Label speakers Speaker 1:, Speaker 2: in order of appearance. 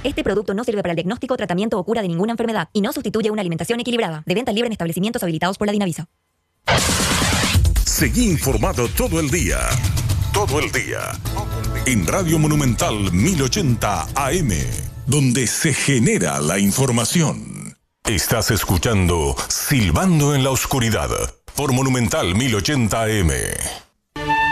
Speaker 1: Este producto no sirve para el diagnóstico, tratamiento o cura de ninguna enfermedad y no sustituye una alimentación equilibrada. De venta libre en establecimientos habilitados por la Dinavisa.
Speaker 2: Seguí informado todo el día. Todo el día. En Radio Monumental 1080 AM, donde se genera la información. Estás escuchando Silbando en la Oscuridad por Monumental 1080 AM.